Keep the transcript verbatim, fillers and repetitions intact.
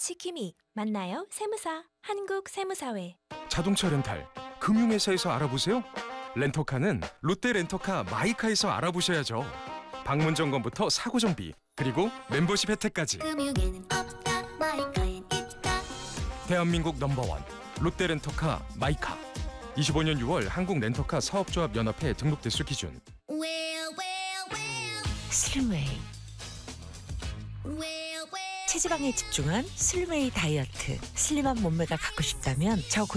시키미 만나요 세무사 한국세무사회. 자동차 렌탈 금융회사에서 알아보세요. 렌터카는 롯데 렌터카 마이카에서 알아보셔야죠. 방문 점검부터 사고 정비 그리고 멤버십 혜택까지. 금융에는 없다 마이카엔 있다. 대한민국 넘버원 롯데 렌터카 마이카. 이십오 년 유월 한국 렌터카 사업조합 연합회 등록 대수 기준. Well, well, well, 슬웨이. well, well. 체지방에 집중한 슬웨이 다이어트. 슬림한 몸매가 갖고 싶다면 저